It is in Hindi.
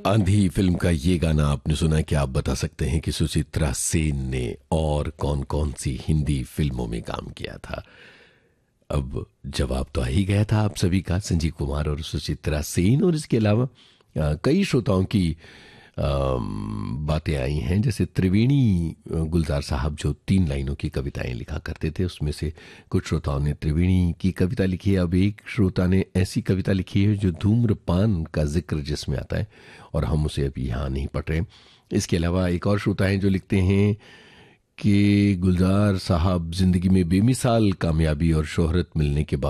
आंधी फिल्म का ये गाना आपने सुना। क्या आप बता सकते हैं कि सुचित्रा सेन ने और कौन कौन सी हिंदी फिल्मों में काम किया था? अब जवाब तो आ ही गया था आप सभी का, संजीव कुमार और सुचित्रा सेन। और इसके अलावा कई श्रोताओं की बातें आई हैं, जैसे त्रिवेणी गुलजार साहब जो 3 लाइनों की कविताएं लिखा करते थे, उसमें से कुछ श्रोताओं ने त्रिवेणी की कविता लिखी है। अब एक श्रोता ने ऐसी कविता लिखी है जो धूम्रपान का जिक्र जिसमें आता है, और हम उसे अभी यहाँ नहीं पढ़ रहे। इसके अलावा एक और श्रोता हैं जो लिखते हैं कि गुलजार साहब जिंदगी में बेमिसाल कामयाबी और शोहरत मिलने के बाद